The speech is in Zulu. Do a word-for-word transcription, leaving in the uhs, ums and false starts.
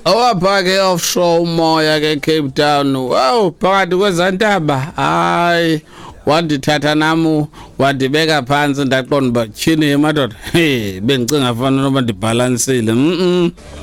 Owaphake offshore umoya ke Cape Town. Wow, phakathi kwezantaba. Hayi, wandithatha namu wandibeka phansi ndaqonda uba tyhini madoda. Hey, bengicinga fanele noba ndibhalansile. Mhm.